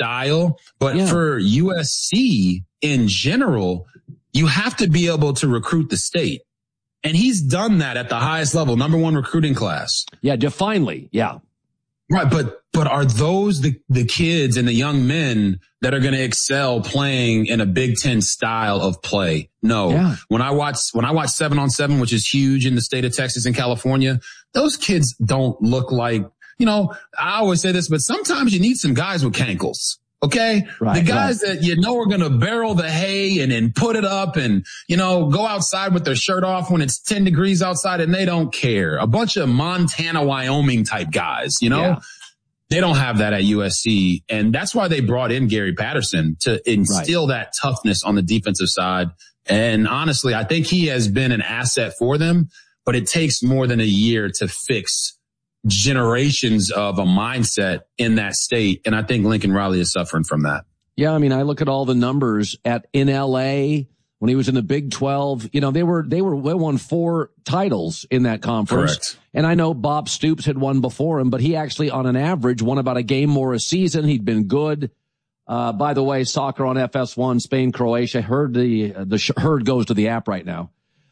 style. But for USC in general, you have to be able to recruit the state. And he's done that at the highest level, number one recruiting class. Yeah, finally. Yeah. Right. But are those the kids and the young men that are going to excel playing in a Big Ten style of play? No. Yeah. When I watch 7-on-7, which is huge in the state of Texas and California, those kids don't look like, I always say this, but sometimes you need some guys with cankles. Okay. Right, the guys that are going to barrel the hay and put it up and, go outside with their shirt off when it's 10 degrees outside and they don't care. A bunch of Montana, Wyoming type guys, They don't have that at USC. And that's why they brought in Gary Patterson to instill that toughness on the defensive side. And honestly, I think he has been an asset for them, but it takes more than a year to fix generations of a mindset in that state. And I think Lincoln Riley is suffering from that. Yeah. I mean, I look at all the numbers in LA when he was in the Big 12, they won 4 titles in that conference. Correct. And I know Bob Stoops had won before him, but he actually on an average won about a game more a season. He'd been good. By the way, soccer on FS1, Spain, Croatia. Heard the herd goes to the app right now.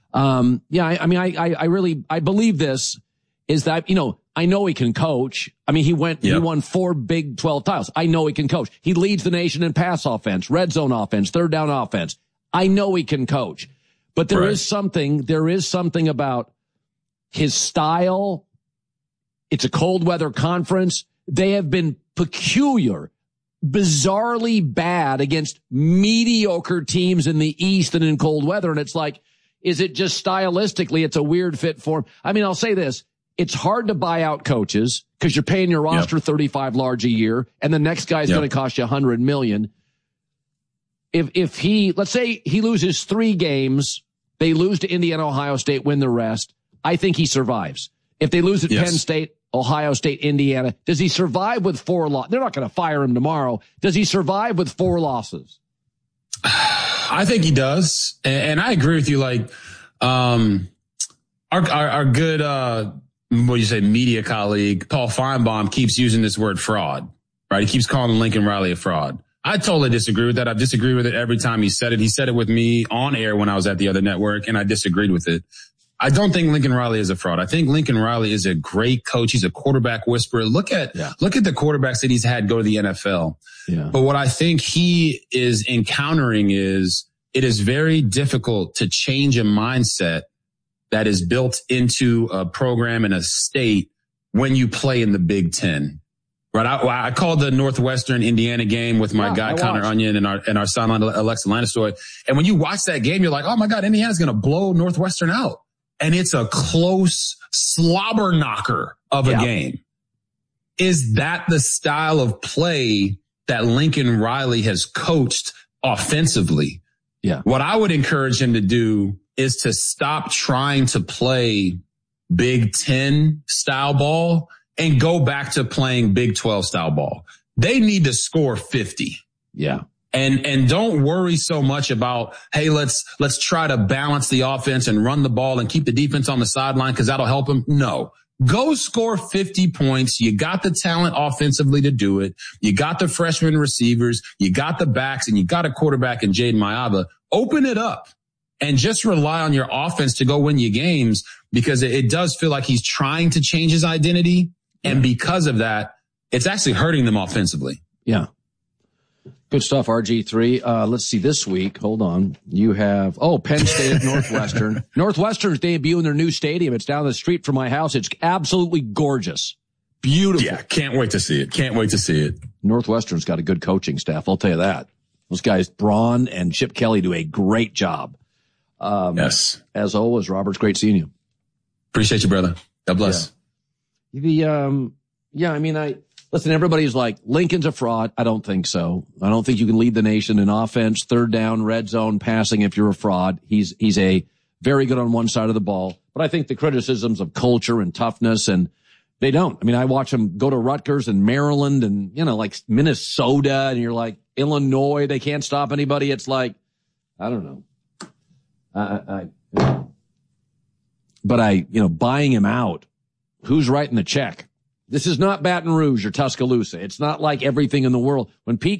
I believe this is that, I know he can coach. I mean, he won 4 Big 12 titles. I know he can coach. He leads the nation in pass offense, red zone offense, third down offense. I know he can coach, but there is something about his style. It's a cold weather conference. They have been peculiar, bizarrely bad against mediocre teams in the East and in cold weather. And it's like, is it just stylistically? It's a weird fit for him. I mean, I'll say this. It's hard to buy out coaches because you're paying your roster $35 large a year, and the next guy's going to cost you $100 million. If let's say he loses 3 games, they lose to Indiana, Ohio State, win the rest, I think he survives. If they lose at Penn State, Ohio State, Indiana, does he survive with 4 losses? They're not going to fire him tomorrow. Does he survive with 4 losses? I think he does. And I agree with you. Like, our good, media colleague, Paul Feinbaum, keeps using this word fraud, right? He keeps calling Lincoln Riley a fraud. I totally disagree with that. I've disagreed with it every time he said it. He said it with me on air when I was at the other network, and I disagreed with it. I don't think Lincoln Riley is a fraud. I think Lincoln Riley is a great coach. He's a quarterback whisperer. Look at the quarterbacks that he's had go to the NFL. Yeah. But what I think he is encountering is it is very difficult to change a mindset that is built into a program in a state when you play in the Big Ten. Right. I called the Northwestern Indiana game with my guy, Connor Onion, and our sideline, Alexa Lanistoy. And when you watch that game, you're like, oh my God, Indiana's going to blow Northwestern out. And it's a close slobber knocker of a game. Is that the style of play that Lincoln Riley has coached offensively? Yeah. What I would encourage him to do is to stop trying to play Big Ten style ball and go back to playing Big 12 style ball. They need to score 50. Yeah. And don't worry so much about, hey, let's try to balance the offense and run the ball and keep the defense on the sideline because that'll help them. No. Go score 50 points. You got the talent offensively to do it. You got the freshman receivers. You got the backs, and you got a quarterback in Jaden Mayaba. Open it up and just rely on your offense to go win you games, because it does feel like he's trying to change his identity. And because of that, it's actually hurting them offensively. Yeah. Good stuff, RG3. Let's see this week. Hold on. You have, Penn State at Northwestern. Northwestern's debuting their new stadium. It's down the street from my house. It's absolutely gorgeous. Beautiful. Yeah. Can't wait to see it. Northwestern's got a good coaching staff. I'll tell you that. Those guys, Braun and Chip Kelly, do a great job. Yes. As always, Robert's great seeing you. Appreciate you, brother. God bless. Listen, everybody's like, Lincoln's a fraud. I don't think so. I don't think you can lead the nation in offense, third down, red zone, passing if you're a fraud. He's a very good on one side of the ball. But I think the criticisms of culture and toughness, and they don't. I mean, I watch him go to Rutgers and Maryland and, like Minnesota, and you're like, Illinois, they can't stop anybody. It's like, I don't know. But buying him out, who's writing the check? This is not Baton Rouge or Tuscaloosa. It's not like everything in the world. When Pete